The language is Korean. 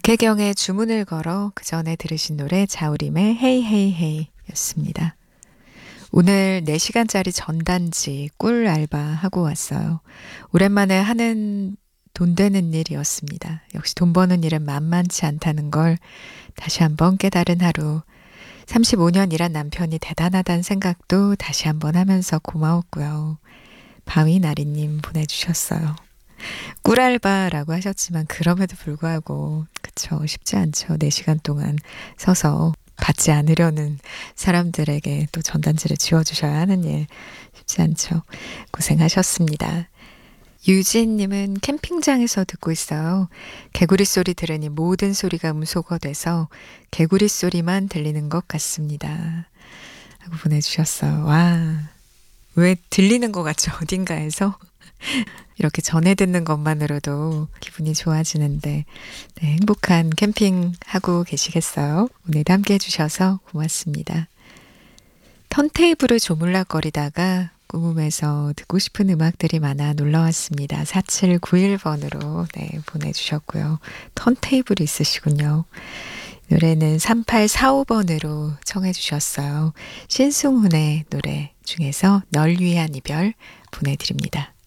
박혜경의 주문을 걸어 그 전에 들으신 노래 자우림의 헤이 헤이 헤이 였습니다. 오늘 4시간짜리 전단지 꿀 알바 하고 왔어요. 오랜만에 하는 돈 되는 일이었습니다. 역시 돈 버는 일은 만만치 않다는 걸 다시 한번 깨달은 하루. 35년 일한 남편이 대단하다는 생각도 다시 한번 하면서 고마웠고요. 바위나리님 보내주셨어요. 꿀알바라고 하셨지만 그럼에도 불구하고 그쵸, 쉽지 않죠. 4시간 동안 서서 받지 않으려는 사람들에게 또 전단지를 지워주셔야 하는 일 쉽지 않죠. 고생하셨습니다. 유진님은 캠핑장에서 듣고 있어요. 개구리 소리 들으니 모든 소리가 음소거 돼서 개구리 소리만 들리는 것 같습니다. 하고 보내주셨어요. 와, 왜 들리는 것 같죠? 어딘가에서? 이렇게 전해 듣는 것만으로도 기분이 좋아지는데 네, 행복한 캠핑하고 계시겠어요? 오늘도 함께 해주셔서 고맙습니다. 턴테이블을 조물락거리다가 궁금해서 듣고 싶은 음악들이 많아 놀러왔습니다. 4791번으로 네, 보내주셨고요. 턴테이블이 있으시군요. 노래는 3845번으로 청해 주셨어요. 신승훈의 노래 중에서 널 위한 이별 보내드립니다.